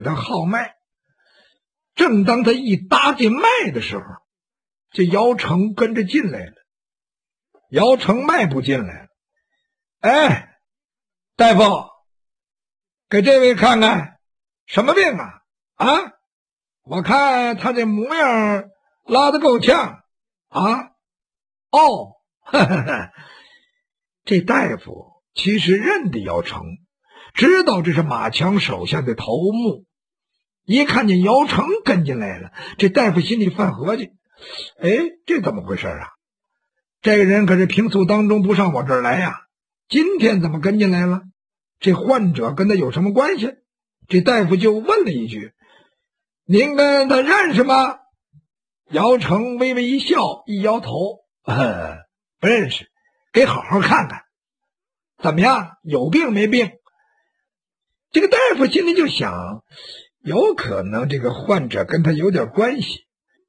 他号脉。正当他一搭进脉的时候，这姚成跟着进来了。姚成迈步进来了，哎，大夫，给这位看看，什么病啊？啊，我看他这模样拉得够呛啊。哦，哈哈哈，这大夫其实认得姚成，知道这是马强手下的头目。一看见姚成跟进来了，这大夫心里犯合计，哎，这怎么回事啊？这个人可是平素当中不上我这儿来呀，今天怎么跟进来了？这患者跟他有什么关系？这大夫就问了一句：“您跟他认识吗？”姚成微微一笑，一摇头：“不认识，给好好看看。怎么样？有病没病？”这个大夫心里就想，有可能这个患者跟他有点关系。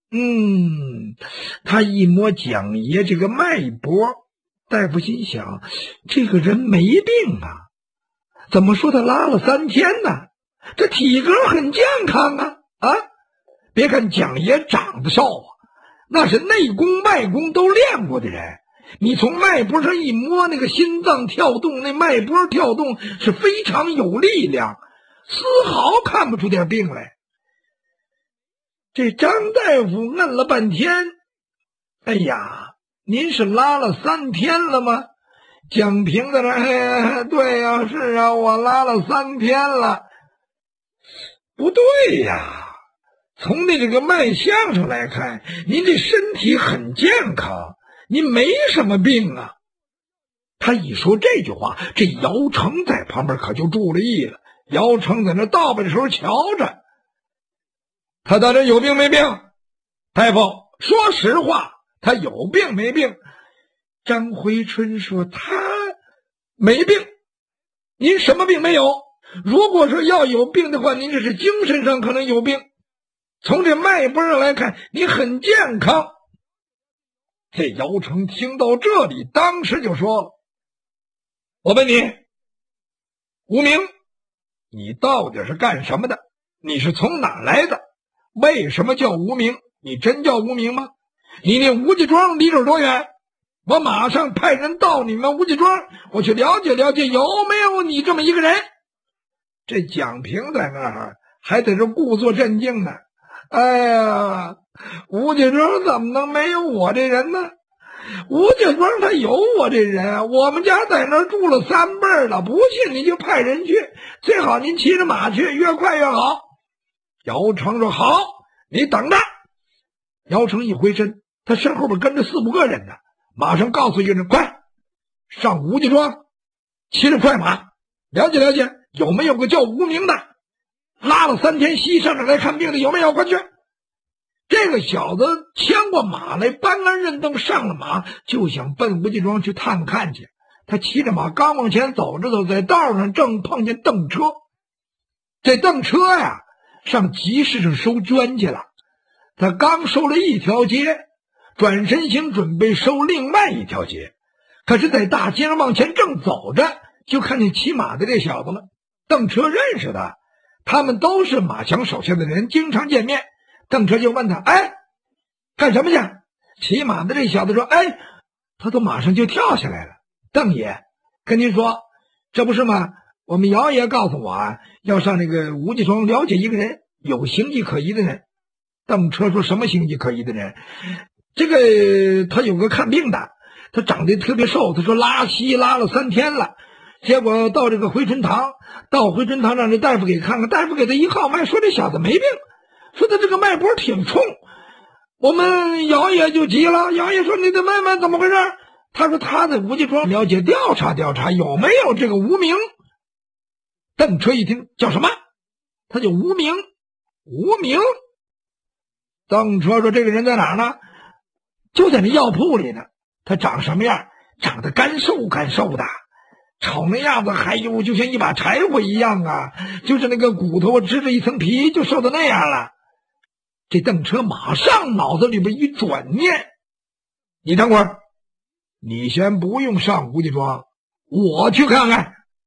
他一摸蒋爷这个脉搏，大夫心想，这个人没病啊，怎么说他拉了3天呢？这体格很健康啊！别看蒋爷长得瘦啊，那是内功外功都练过的人。你从脉搏上一摸，那个心脏跳动，那脉搏跳动是非常有力量，丝毫看不出点病来。这张大夫问了半天，哎呀，您是拉了3天了吗？蒋平在那，对呀，是啊，我拉了3天了。不对呀，从你这个脉象上来看，您这身体很健康，您没什么病啊。他一说这句话，这姚成在旁边可就注了意了。姚成在那倒背的时候瞧着，他到底有病没病？大夫，说实话，他有病没病？张回春说他没病。您什么病没有？如果说要有病的话，您这是精神上可能有病。从这脉搏上来看，你很健康。这姚成听到这里，当时就说了：“我问你，无名，你到底是干什么的？你是从哪来的？为什么叫无名？你真叫无名吗？你那吴家庄离这儿多远？我马上派人到你们吴家庄，我去了解了解有没有你这么一个人。”这蒋平在那儿还在这故作镇静呢。哎呀，吴家庄怎么能没有我这人呢？吴家庄他有我这人，我们家在那儿住了3辈了，不信你就派人去，最好您骑着马去，越快越好。姚成说：“好，你等着。”姚成一回身，他身后边跟着4、5个人呢，马上告诉一个人：“快上吴家庄，骑着快马，了解了解有没有个叫无名的，拉了3天稀上这来看病的有没有？快去！”这个小子牵过马来，搬鞍认凳上了马，就想奔吴家庄去探看去。他骑着马刚往前走着走，在道上正碰见邓车。这邓车呀，上集市上收捐去了。他刚收了1条街，转身行准备收另外1条街。可是在大街上往前正走着，就看见骑马的这小子了。邓车认识他，他们都是马强手下的人，经常见面。邓车就问他：“哎，干什么去？”骑马的这小子说：“哎，他从马上就跳下来了。邓爷，跟您说，这不是吗？我们姚爷告诉我啊，要上那个吴家庄了解一个人，有形迹可疑的人。”邓车说：“什么形迹可疑的人？”这个他有个看病的，他长得特别瘦，他说拉稀拉了3天了。结果到这个回春堂，让这大夫给看看，大夫给他一号脉，说这小子没病，说他这个脉搏挺冲。我们姚爷就急了，姚爷说：“你得问问怎么回事。”他说他在吴家庄了解调查调查有没有这个无名。邓车一听，叫什么？他就无名。无名。邓车说：“这个人在哪儿呢？”就在那药铺里呢。他长什么样？长得干瘦干瘦的，瞅那样子还有就像一把柴火一样啊，就是那个骨头支着一层皮，就瘦到那样了。这邓车马上脑子里边一转念：“你等会儿，你先不用上吴家庄，我去看看。”